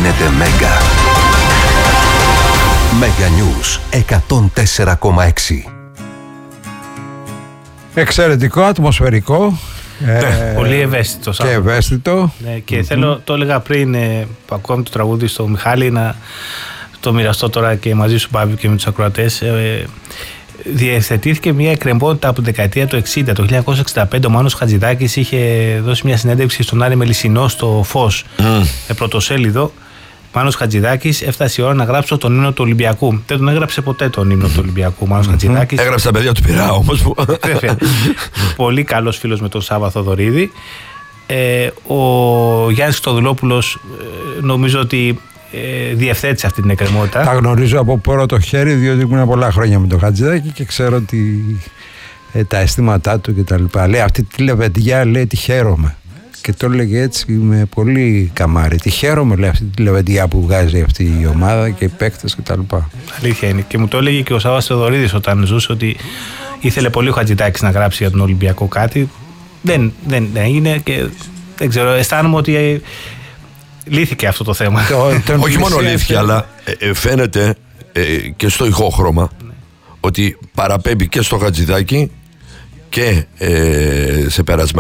γίνεται Μέγκα. Μέγκα News 104,6. Εξαιρετικό, ατμοσφαιρικό. Πολύ ευαίσθητο. Και ευαίσθητο. Ναι, και θέλω, το έλεγα πριν που ακόμη το τραγούδι στο Μιχάλη, να το μοιραστώ τώρα και μαζί σου, Μπάμπη, και με τους ακροατές. Διευθετήθηκε μια εκκρεμότητα από την δεκαετία του 60. Το 1965 ο Μάνος Χατζηδάκης είχε δώσει μια συνέντευξη στον Άρη Μελισσινό στο Φως, πρωτοσέλιδο. Μάνος Χατζηδάκης, έφτασε η ώρα να γράψω τον ύμνο του Ολυμπιακού. Δεν τον έγραψε ποτέ τον ύμνο του Ολυμπιακού, Μάνος Χατζηδάκης. Έγραψε τα παιδιά του Πειραιά όμως. Πολύ καλός φίλος με τον Σάββα Θοδωρίδη. Ο Γιάννης Χριστοδουλόπουλος νομίζω ότι διευθέτησε αυτή την εκκρεμότητα. Τα γνωρίζω από πρώτο χέρι, διότι ήμουν πολλά χρόνια με τον Χατζηδάκη και ξέρω ότι τα αισθήματά του και τα λοιπά. Λέει αυτή τη λεβεντιά, λέει, τη χαίρομαι. Και το έλεγε έτσι με πολύ καμάρι. Τη χαίρομαι, λέει, αυτή τη λεβεντιά που βγάζει αυτή η ομάδα και οι παίκτες και τα λοιπά. Αλήθεια είναι. Και μου το έλεγε και ο Σάββας Θεοδωρίδης όταν ζούσε, ότι ήθελε πολύ ο Χατζηδάκης να γράψει για τον Ολυμπιακό κάτι. Δεν έγινε και δεν ξέρω. Αισθάνομαι ότι λύθηκε αυτό το θέμα. Όχι μόνο λύθηκε, αλλά φαίνεται και στο ηχόχρωμα ότι παραπέμπει και στο Χατζηδάκη και σε περασμένα